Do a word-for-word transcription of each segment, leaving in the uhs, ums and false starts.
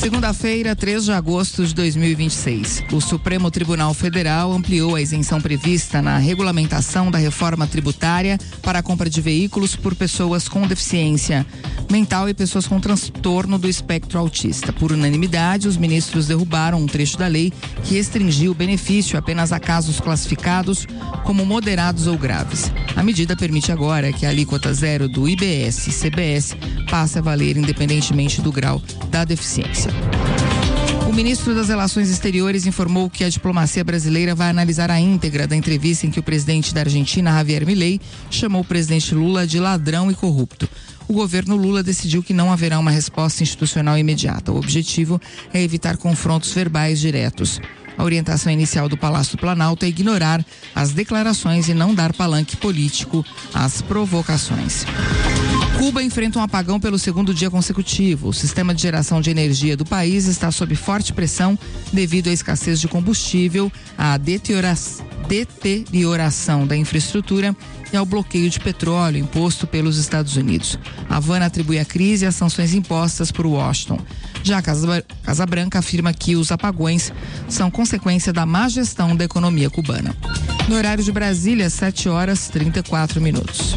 Segunda-feira, três de agosto de dois mil e vinte e seis. O Supremo Tribunal Federal ampliou a isenção prevista na regulamentação da reforma tributária para a compra de veículos por pessoas com deficiência mental e pessoas com transtorno do espectro autista. Por unanimidade, os ministros derrubaram um trecho da lei que restringiu o benefício apenas a casos classificados como moderados ou graves. A medida permite agora que a alíquota zero do I B S e C B S passe a valer independentemente do grau da deficiência. O ministro das Relações Exteriores informou que a diplomacia brasileira vai analisar a íntegra da entrevista em que o presidente da Argentina, Javier Milei, chamou o presidente Lula de ladrão e corrupto. O governo Lula decidiu que não haverá uma resposta institucional imediata. O objetivo é evitar confrontos verbais diretos. A orientação inicial do Palácio do Planalto é ignorar as declarações e não dar palanque político às provocações. Cuba enfrenta um apagão pelo segundo dia consecutivo. O sistema de geração de energia do país está sob forte pressão devido à escassez de combustível, à deterioração da infraestrutura e ao bloqueio de petróleo imposto pelos Estados Unidos. A Havana atribui a crise às sanções impostas por Washington. Já a Casa, Casa Branca afirma que os apagões são consequência da má gestão da economia cubana. No horário de Brasília, sete horas e trinta e quatro minutos.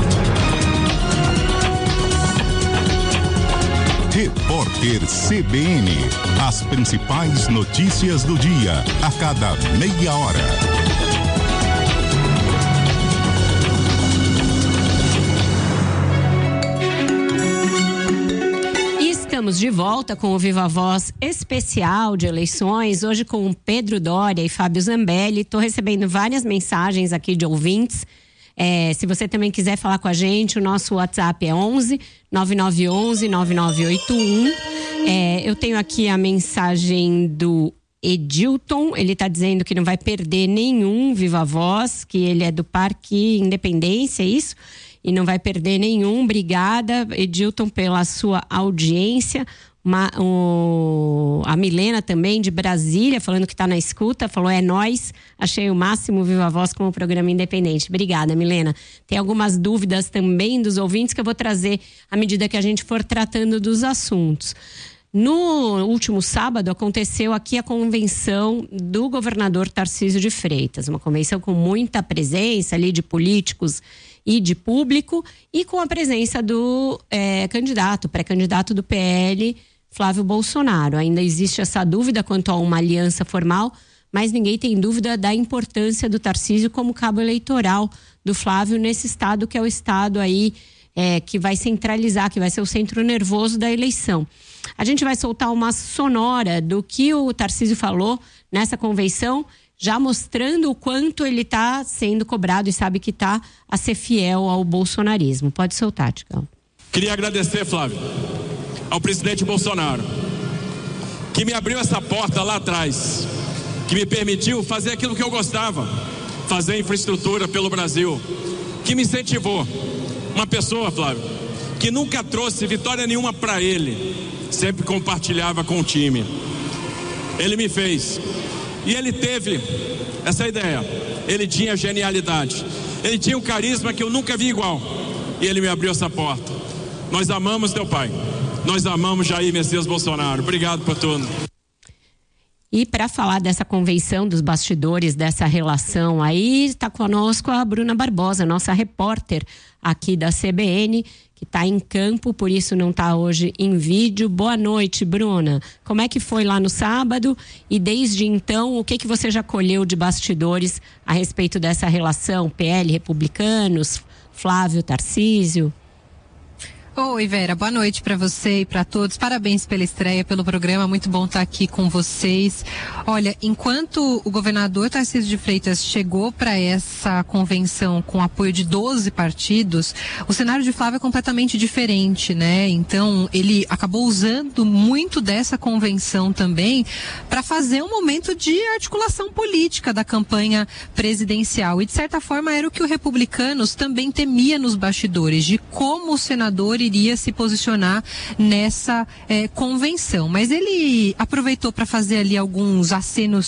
Repórter C B N. As principais notícias do dia, a cada meia hora. Estamos de volta com o Viva Voz especial de eleições, hoje com Pedro Doria e Fábio Zambelli. Estou recebendo várias mensagens aqui de ouvintes. É, se você também quiser falar com a gente, o nosso WhatsApp é onze nove nove onze nove nove oito um. É, eu tenho aqui a mensagem do Edilton, ele está dizendo que não vai perder nenhum Viva Voz, que ele é do Parque Independência, é isso? E não vai perder nenhum. Obrigada, Edilton, pela sua audiência. Uma, o, a Milena também, de Brasília, falando que está na escuta, falou, é nóis, achei o máximo Viva Voz como programa independente. Obrigada, Milena. Tem algumas dúvidas também dos ouvintes que eu vou trazer à medida que a gente for tratando dos assuntos. No último sábado aconteceu aqui a convenção do governador Tarcísio de Freitas, uma convenção com muita presença ali de políticos e de público e com a presença do é, candidato, pré-candidato do P L, Flávio Bolsonaro. Ainda existe essa dúvida quanto a uma aliança formal, mas ninguém tem dúvida da importância do Tarcísio como cabo eleitoral do Flávio nesse estado que é o estado aí é, que vai centralizar, que vai ser o centro nervoso da eleição. A gente vai soltar uma sonora do que o Tarcísio falou nessa convenção, já mostrando o quanto ele está sendo cobrado e sabe que está a ser fiel ao bolsonarismo. Pode soltar, Ticão. Queria agradecer, Flávio, ao presidente Bolsonaro, que me abriu essa porta lá atrás, que me permitiu fazer aquilo que eu gostava, fazer infraestrutura pelo Brasil, que me incentivou. Uma pessoa, Flávio, que nunca trouxe vitória nenhuma para ele, sempre compartilhava com o time. Ele me fez. E ele teve essa ideia, ele tinha genialidade, ele tinha um carisma que eu nunca vi igual, e ele me abriu essa porta. Nós amamos teu pai, nós amamos Jair Messias Bolsonaro, obrigado por tudo. E para falar dessa convenção, dos bastidores dessa relação aí, está conosco a Bruna Barbosa, nossa repórter aqui da C B N, que está em campo, por isso não está hoje em vídeo. Boa noite, Bruna. Como é que foi lá no sábado? E desde então, o que, que você já colheu de bastidores a respeito dessa relação P L, republicanos, Flávio, Tarcísio? Oi, Vera, boa noite para você e para todos. Parabéns pela estreia, pelo programa, muito bom estar aqui com vocês. Olha, enquanto o governador Tarcísio de Freitas chegou para essa convenção com apoio de doze partidos, o cenário de Flávio é completamente diferente, né? Então, ele acabou usando muito dessa convenção também para fazer um momento de articulação política da campanha presidencial. E, de certa forma, era o que o Republicanos também temia nos bastidores, de como o senador iria se posicionar nessa eh, convenção. Mas ele aproveitou para fazer ali alguns acenos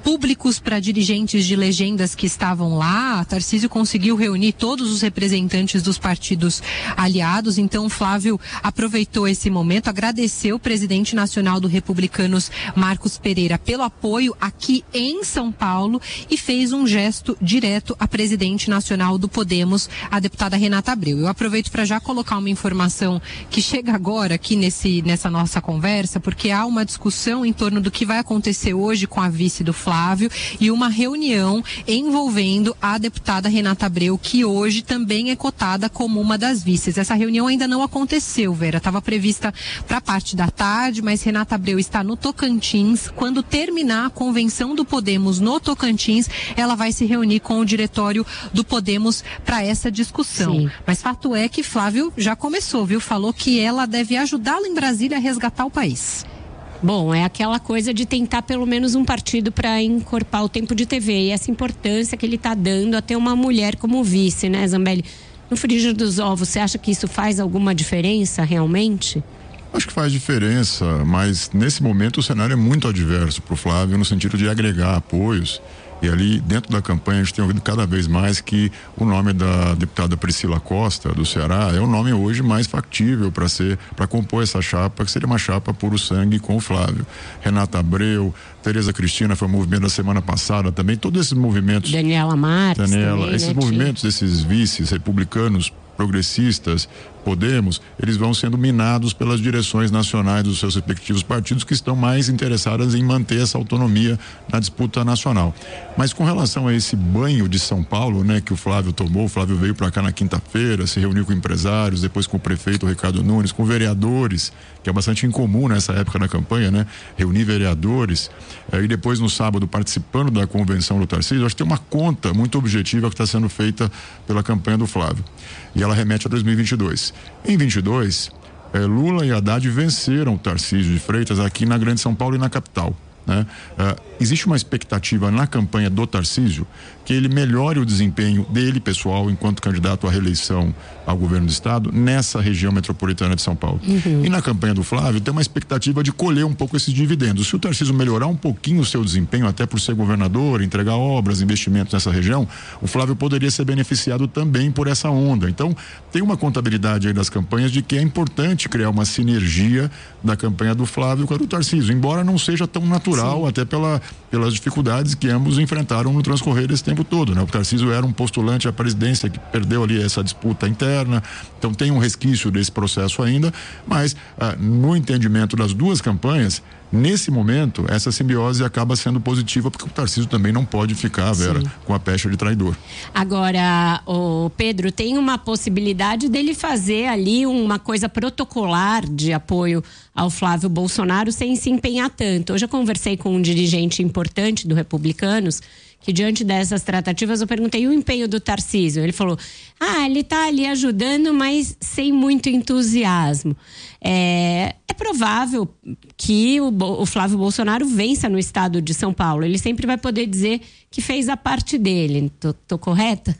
públicos para dirigentes de legendas que estavam lá. Tarcísio conseguiu reunir todos os representantes dos partidos aliados, então Flávio aproveitou esse momento, agradeceu o presidente nacional do Republicanos, Marcos Pereira, pelo apoio aqui em São Paulo e fez um gesto direto à presidente nacional do Podemos, a deputada Renata Abreu. Eu aproveito para já colocar uma informação que chega agora aqui nesse, nessa nossa conversa, porque há uma discussão em torno do que vai acontecer hoje com a vice do Flávio e uma reunião envolvendo a deputada Renata Abreu, que hoje também é cotada como uma das vices. Essa reunião ainda não aconteceu, Vera, estava prevista para a parte da tarde, mas Renata Abreu está no Tocantins. Quando terminar a convenção do Podemos no Tocantins, ela vai se reunir com o diretório do Podemos para essa discussão. Sim. Mas fato é que Flávio já começou, viu? Falou que ela deve ajudá-la em Brasília a resgatar o país. Bom, é aquela coisa de tentar pelo menos um partido para encorpar o tempo de T V e essa importância que ele está dando a ter uma mulher como vice, né, Zambelli? No frigir dos ovos, você acha que isso faz alguma diferença realmente? Acho que faz diferença, mas nesse momento o cenário é muito adverso para o Flávio no sentido de agregar apoios. E ali dentro da campanha a gente tem ouvido cada vez mais que o nome da deputada Priscila Costa, do Ceará, é o nome hoje mais factível para ser, para compor essa chapa, que seria uma chapa puro sangue com o Flávio. Renata Abreu, Tereza Cristina foi um movimento da semana passada também, todos esses movimentos. Daniela Marques Daniela, também, esses né, movimentos, tia? Esses vices republicanos, progressistas, Podemos, eles vão sendo minados pelas direções nacionais dos seus respectivos partidos que estão mais interessadas em manter essa autonomia na disputa nacional. Mas com relação a esse banho de São Paulo, né, que o Flávio tomou, o Flávio veio para cá na quinta-feira, se reuniu com empresários, depois com o prefeito Ricardo Nunes, com vereadores, que é bastante incomum nessa época da campanha, né, reunir vereadores, eh, e depois no sábado participando da convenção do Tarcísio. Acho que tem uma conta muito objetiva que está sendo feita pela campanha do Flávio. E ela remete a dois mil e vinte e dois. Em vinte e dois, eh, Lula e Haddad venceram o Tarcísio de Freitas aqui na Grande São Paulo e na capital, né? Uh, existe uma expectativa na campanha do Tarcísio que ele melhore o desempenho dele pessoal enquanto candidato à reeleição ao governo do estado nessa região metropolitana de São Paulo. Uhum. E na campanha do Flávio tem uma expectativa de colher um pouco esses dividendos. Se o Tarcísio melhorar um pouquinho o seu desempenho, até por ser governador, entregar obras, investimentos nessa região, o Flávio poderia ser beneficiado também por essa onda. Então tem uma contabilidade aí das campanhas de que é importante criar uma sinergia da campanha do Flávio com a do Tarcísio, embora não seja tão natural. Sim. Até pela, pelas dificuldades que ambos enfrentaram no transcorrer desse tempo todo, né? O Tarcísio era um postulante à presidência que perdeu ali essa disputa interna, então tem um resquício desse processo ainda, mas ah, no entendimento das duas campanhas, nesse momento, essa simbiose acaba sendo positiva, porque o Tarcísio também não pode ficar, Vera, sim, com a pecha de traidor. Agora, o Pedro, tem uma possibilidade dele fazer ali uma coisa protocolar de apoio ao Flávio Bolsonaro sem se empenhar tanto. Hoje eu conversei com um dirigente importante do Republicanos, que diante dessas tratativas eu perguntei, e o empenho do Tarcísio? Ele falou, ah, ele tá ali ajudando, mas sem muito entusiasmo. É, é provável que o, o Flávio Bolsonaro vença no estado de São Paulo. Ele sempre vai poder dizer que fez a parte dele. Tô, tô correta?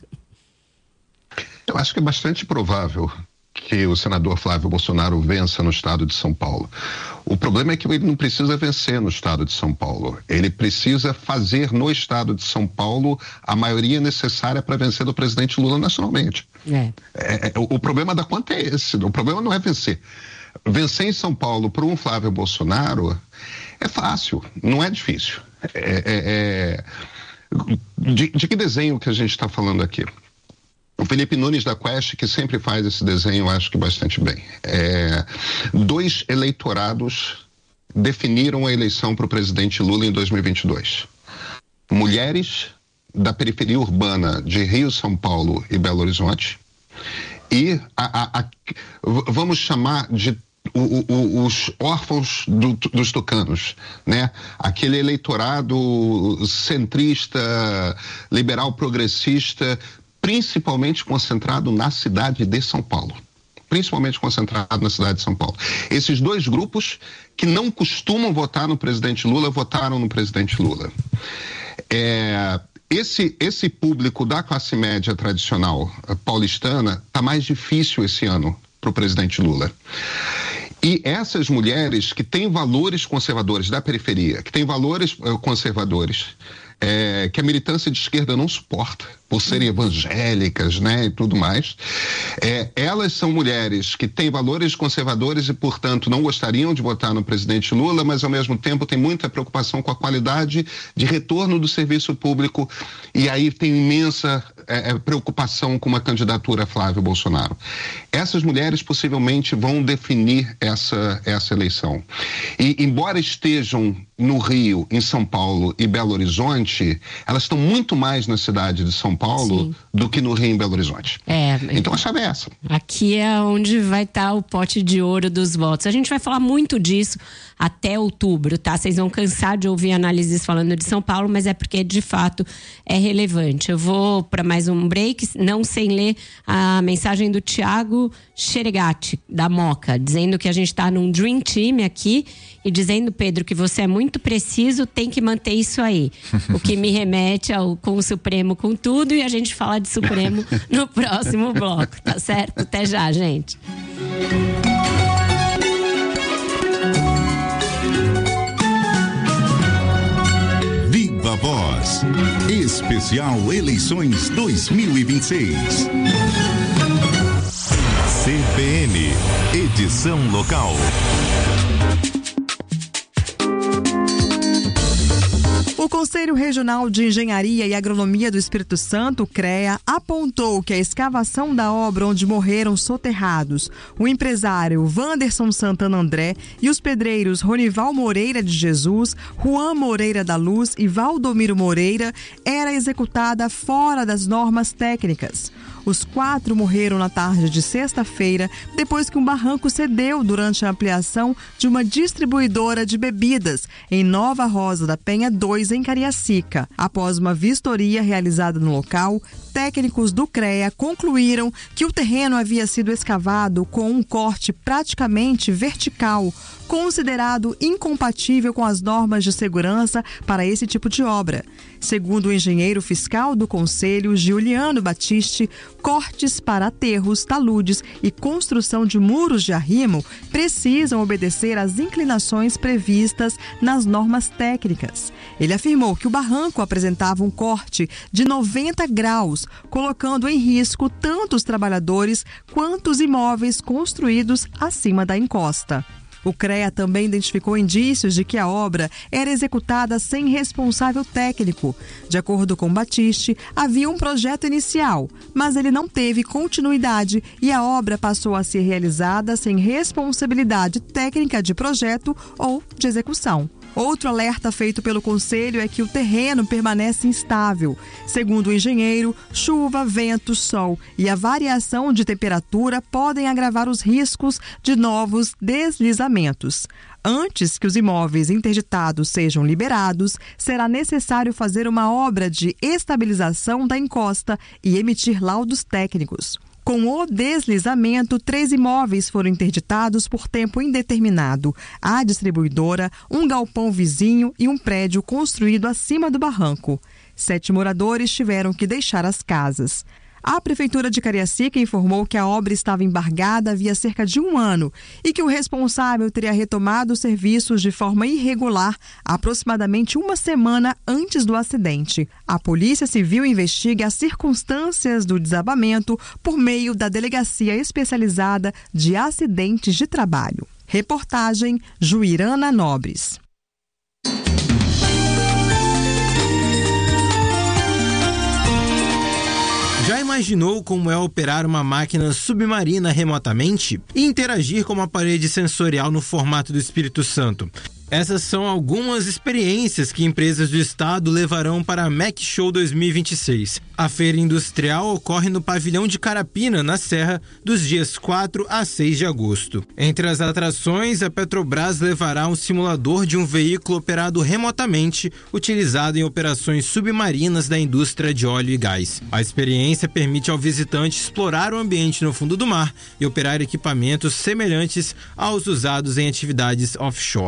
Eu acho que é bastante provável que o senador Flávio Bolsonaro vença no estado de São Paulo. O problema é que ele não precisa vencer no estado de São Paulo. Ele precisa fazer no estado de São Paulo a maioria necessária para vencer do presidente Lula nacionalmente. É. É, é, o, o problema da conta é esse. O problema não é vencer. Vencer em São Paulo por um Flávio Bolsonaro é fácil, não é difícil. É, é, é... De, de que desenho que a gente está falando aqui? O Felipe Nunes da Quest, que sempre faz esse desenho, eu acho que bastante bem. É, dois eleitorados definiram a eleição para o presidente Lula em dois mil e vinte e dois. Mulheres da periferia urbana de Rio, São Paulo e Belo Horizonte e a, a, a, vamos chamar de O, o, os órfãos do, dos tucanos, né? Aquele eleitorado centrista, liberal progressista, principalmente concentrado na cidade de São Paulo. Principalmente concentrado na cidade de São Paulo. Esses dois grupos que não costumam votar no presidente Lula, votaram no presidente Lula. É, esse, esse público da classe média tradicional paulistana está mais difícil esse ano para o presidente Lula. E essas mulheres que têm valores conservadores da periferia, que têm valores uh, conservadores, é, que a militância de esquerda não suporta, por serem evangélicas, né, e tudo mais, é, elas são mulheres que têm valores conservadores e, portanto, não gostariam de votar no presidente Lula, mas, ao mesmo tempo, têm muita preocupação com a qualidade de retorno do serviço público e aí tem imensa é, preocupação com uma candidatura a Flávio Bolsonaro. Essas mulheres possivelmente vão definir essa, essa eleição. E, embora estejam no Rio, em São Paulo e Belo Horizonte, elas estão muito mais na cidade de São Paulo Sim. do que no Rio em Belo Horizonte. É, então a chave é essa. Aqui é onde vai estar o pote de ouro dos votos. A gente vai falar muito disso até outubro, tá? Vocês vão cansar de ouvir análises falando de São Paulo, mas é porque de fato é relevante. Eu vou para mais um break, não sem ler a mensagem do Thiago Xeregati, da Moca, dizendo que a gente está num Dream Team aqui e dizendo, Pedro, que você é muito preciso, tem que manter isso aí. O que me remete ao com o Supremo com tudo, e a gente fala de Supremo no próximo bloco, tá certo? Até já, gente. Viva Voz, especial Eleições dois mil e vinte e seis. C B N, edição local. O Conselho Regional de Engenharia e Agronomia do Espírito Santo, CREA, apontou que a escavação da obra onde morreram soterrados o empresário Wanderson Santana André e os pedreiros Ronival Moreira de Jesus, Juan Moreira da Luz e Valdomiro Moreira era executada fora das normas técnicas. Os quatro morreram na tarde de sexta-feira, depois que um barranco cedeu durante a ampliação de uma distribuidora de bebidas em Nova Rosa da Penha dois, em Cariacica. Após uma vistoria realizada no local, técnicos do CREA concluíram que o terreno havia sido escavado com um corte praticamente vertical, considerado incompatível com as normas de segurança para esse tipo de obra. Segundo o engenheiro fiscal do Conselho, Giuliano Battisti, cortes para aterros, taludes e construção de muros de arrimo precisam obedecer às inclinações previstas nas normas técnicas. Ele afirmou que o barranco apresentava um corte de noventa graus, colocando em risco tanto os trabalhadores quanto os imóveis construídos acima da encosta. O CREA também identificou indícios de que a obra era executada sem responsável técnico. De acordo com Battisti, havia um projeto inicial, mas ele não teve continuidade e a obra passou a ser realizada sem responsabilidade técnica de projeto ou de execução. Outro alerta feito pelo Conselho é que o terreno permanece instável. Segundo o engenheiro, chuva, vento, sol e a variação de temperatura podem agravar os riscos de novos deslizamentos. Antes que os imóveis interditados sejam liberados, será necessário fazer uma obra de estabilização da encosta e emitir laudos técnicos. Com o deslizamento, três imóveis foram interditados por tempo indeterminado: a distribuidora, um galpão vizinho e um prédio construído acima do barranco. Sete moradores tiveram que deixar as casas. A Prefeitura de Cariacica informou que a obra estava embargada havia cerca de um ano e que o responsável teria retomado os serviços de forma irregular aproximadamente uma semana antes do acidente. A Polícia Civil investiga as circunstâncias do desabamento por meio da Delegacia Especializada de Acidentes de Trabalho. Reportagem Juirana Nobres. Já imaginou como é operar uma máquina submarina remotamente e interagir com uma parede sensorial no formato do Espírito Santo? Essas são algumas experiências que empresas do estado levarão para a Mac Show dois mil e vinte e seis. A feira industrial ocorre no pavilhão de Carapina, na Serra, dos dias quatro a seis de agosto. Entre as atrações, a Petrobras levará um simulador de um veículo operado remotamente, utilizado em operações submarinas da indústria de óleo e gás. A experiência permite ao visitante explorar o ambiente no fundo do mar e operar equipamentos semelhantes aos usados em atividades offshore. A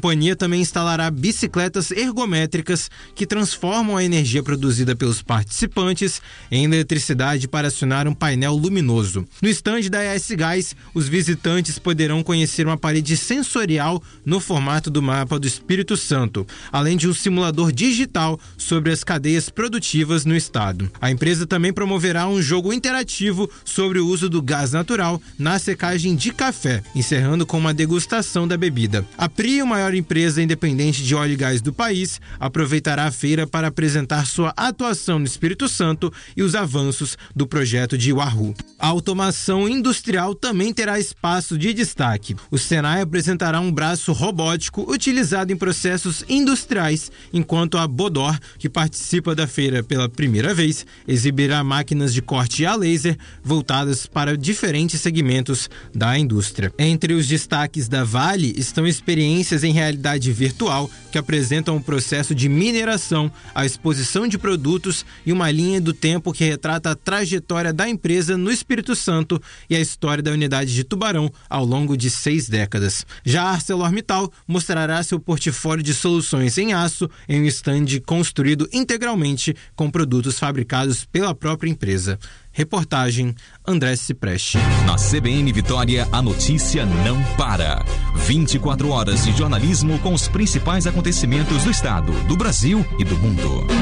companhia também instalará bicicletas ergométricas que transformam a energia produzida pelos participantes em eletricidade para acionar um painel luminoso. No estande da E S Gás, os visitantes poderão conhecer uma parede sensorial no formato do mapa do Espírito Santo, além de um simulador digital sobre as cadeias produtivas no estado. A empresa também promoverá um jogo interativo sobre o uso do gás natural na secagem de café, encerrando com uma degustação da bebida. A P R I, a maior empresa independente de óleo e gás do país, aproveitará a feira para apresentar sua atuação no Espírito Santo e os avanços do projeto de Wahoo. A automação industrial também terá espaço de destaque. O Senai apresentará um braço robótico utilizado em processos industriais, enquanto a Bodor, que participa da feira pela primeira vez, exibirá máquinas de corte a laser voltadas para diferentes segmentos da indústria. Entre os destaques da Vale estão experiências em realidade virtual que apresentam o processo de mineração, a exposição de produtos e uma linha do tempo que retrata a trajetória da empresa no Espírito Santo e a história da unidade de Tubarão ao longo de seis décadas. Já a ArcelorMittal mostrará seu portfólio de soluções em aço em um estande construído integralmente com produtos fabricados pela própria empresa. Reportagem André Cipreste. Na C B N Vitória, a notícia não para. vinte e quatro horas de jornalismo com os principais acontecimentos do estado, do Brasil e do mundo.